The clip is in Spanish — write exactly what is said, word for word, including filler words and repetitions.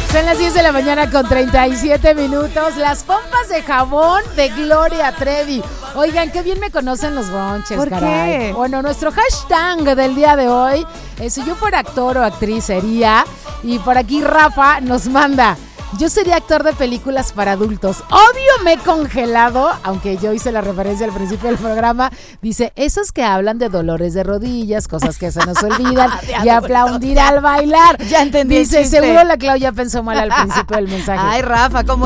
Son las diez de la mañana con treinta y siete minutos. Las pompas de jabón de Gloria Trevi. Oigan, qué bien me conocen los bronches, ¿Por caray. qué? Bueno, nuestro hashtag del día de hoy es: si yo fuera actor o actriz sería. Y por aquí Rafa nos manda: yo sería actor de películas para adultos. Obvio me he congelado, aunque yo hice la referencia al principio del programa. Dice, esos que hablan de dolores de rodillas, cosas que se nos olvidan, y aplaudir al bailar. Ya entendí. Dice, seguro la Claudia pensó mal al principio del mensaje. Ay, Rafa, ¿cómo